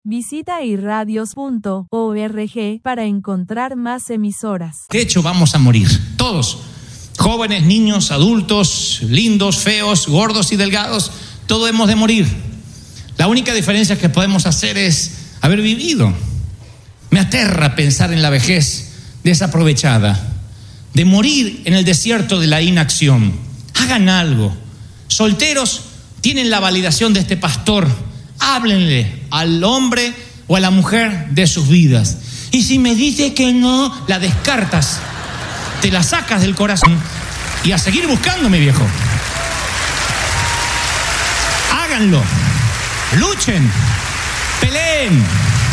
Visita irradios.org para encontrar más emisoras. De hecho, vamos a morir, todos. Jóvenes, niños, adultos, lindos, feos, gordos y delgados, todos hemos de morir. La única diferencia que podemos hacer es haber vivido. Me aterra pensar en la vejez desaprovechada, de morir en el desierto de la inacción. Hagan algo. Solteros tienen la validación de este pastor. Háblenle al hombre o a la mujer de sus vidas. Y si me dice que no, la descartas, te la sacas del corazón y a seguir buscando, mi viejo. Háganlo, luchen, peleen.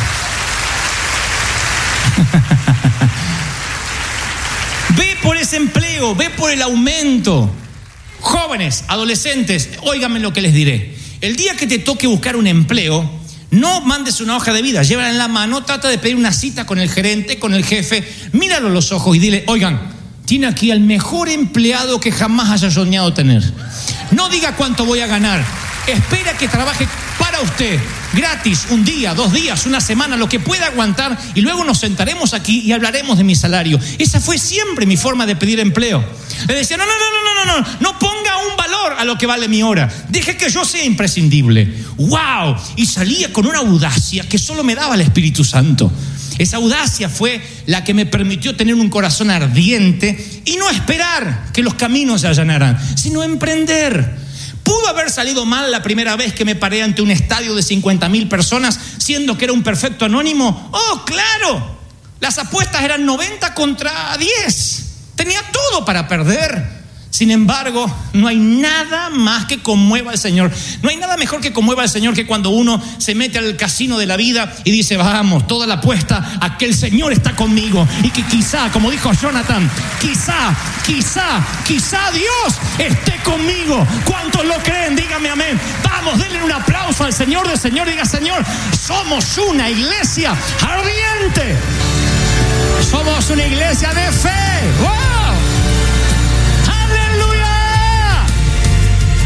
Ve por ese empleo, ve por el aumento. Jóvenes, adolescentes, óiganme lo que les diré. El día que te toque buscar un empleo, no mandes una hoja de vida, llévala en la mano, trata de pedir una cita con el gerente, con el jefe, míralo a los ojos y dile: oigan, tiene aquí al mejor empleado que jamás haya soñado tener. No diga cuánto voy a ganar, espera que trabaje para usted, gratis, un día, 2 días, una semana, lo que pueda aguantar, y luego nos sentaremos aquí y hablaremos de mi salario. Esa fue siempre mi forma de pedir empleo. Le decía: no ponga un valor a lo que vale mi hora, deje que yo sea imprescindible. ¡Wow! Y salía con una audacia que solo me daba el Espíritu Santo. Esa audacia fue la que me permitió tener un corazón ardiente y no esperar que los caminos se allanaran, sino emprender. ¿Pudo haber salido mal la primera vez que me paré ante un estadio de 50,000 personas siendo que era un perfecto anónimo? ¡Oh, claro! Las apuestas eran 90 contra 10. Tenía todo para perder. Sin embargo, no hay nada más que conmueva al Señor. No hay nada mejor que conmueva al Señor que cuando uno se mete al casino de la vida y dice: vamos, toda la apuesta a que el Señor está conmigo y que quizá, como dijo Jonathan, quizá Dios esté conmigo. ¿Cuántos lo creen? Dígame amén. Vamos, denle un aplauso al Señor del Señor. Diga: Señor, somos una iglesia ardiente. Somos una iglesia de fe. ¡Oh!